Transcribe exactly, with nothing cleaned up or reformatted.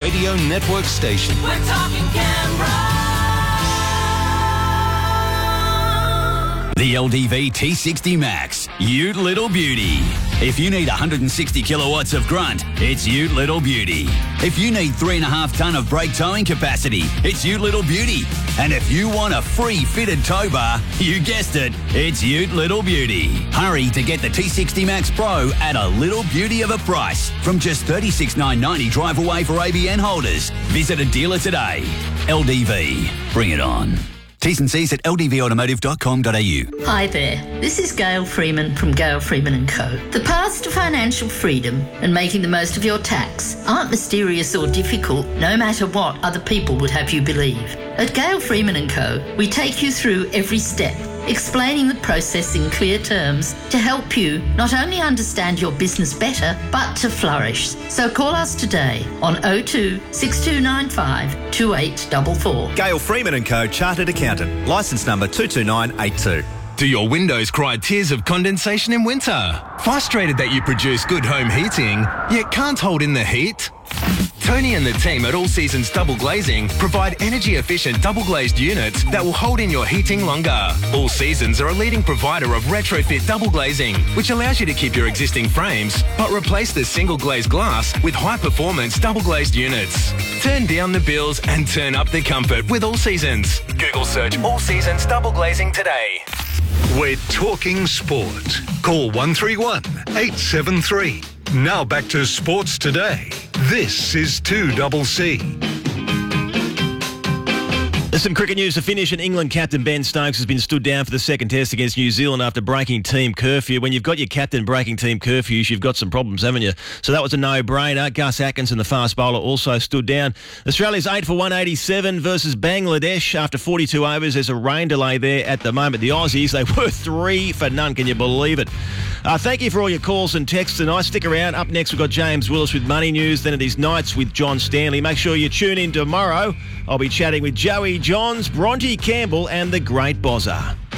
Radio Network station. We're talking Canberra. The L D V T sixty Max, Ute Little Beauty. If you need one hundred sixty kilowatts of grunt, it's Ute Little Beauty. If you need three and a half tonne of brake towing capacity, it's Ute Little Beauty. And if you want a free fitted tow bar, you guessed it, it's Ute Little Beauty. Hurry to get the T sixty Max Pro at a little beauty of a price from just thirty-six thousand nine hundred ninety drive away for A B N holders. Visit a dealer today. L D V, bring it on. T's and C's at l d v automotive dot com dot a u. Hi there, this is Gail Freeman from Gail Freeman and Co. The paths to financial freedom and making the most of your tax aren't mysterious or difficult, no matter what other people would have you believe. At Gail Freeman and Co, we take you through every step, explaining the process in clear terms to help you not only understand your business better, but to flourish. So call us today on oh two, six two nine five, two eight four four. Gail Freeman and Co, Chartered Accountant, licence number two two nine eight two. Do your windows cry tears of condensation in winter? Frustrated that you produce good home heating, yet can't hold in the heat? Tony and the team at All Seasons Double Glazing provide energy-efficient double-glazed units that will hold in your heating longer. All Seasons are a leading provider of retrofit double glazing, which allows you to keep your existing frames, but replace the single-glazed glass with high-performance double-glazed units. Turn down the bills and turn up the comfort with All Seasons. Google search All Seasons Double Glazing today. We're talking sport. Call one three one, eight seven three. Now back to Sports Today. This is two C C. There's some cricket news to finish, and England captain Ben Stokes has been stood down for the second test against New Zealand after breaking team curfew. When you've got your captain breaking team curfews, you've got some problems, haven't you? So that was a no-brainer. Gus Atkinson, the fast bowler, also stood down. Australia's eight for one eighty-seven versus Bangladesh after forty-two overs. There's a rain delay there at the moment. The Aussies, they were three for none. Can you believe it? Uh, thank you for all your calls and texts tonight. Stick around. Up next, we've got James Willis with Money News. Then it is Nights with John Stanley. Make sure you tune in tomorrow. I'll be chatting with Joey Johns, Bronte Campbell and the Great Bozza.